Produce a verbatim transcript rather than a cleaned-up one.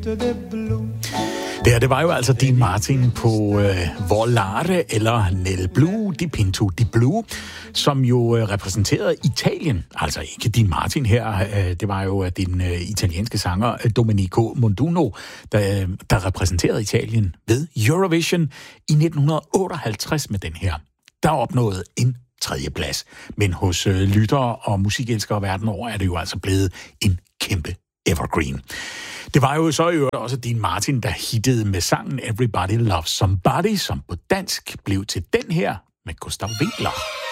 Det her, det var jo altså Dean Martin på øh, Volare eller Nel Blu di Pinto di Blu, som jo øh, repræsenterede Italien. Altså ikke Dean Martin her, øh, det var jo den øh, italienske sanger Domenico Modugno, der, der repræsenterede Italien ved Eurovision i nitten otteoghalvtreds med den her. Der opnåede en tredjeplads, men hos øh, lyttere og musikelskere verden over er det jo altså blevet en kæmpe evergreen. Det var jo så jo også Dean Martin, der hittede med sangen Everybody Loves Somebody, som på dansk blev til den her med Gustav Winckler.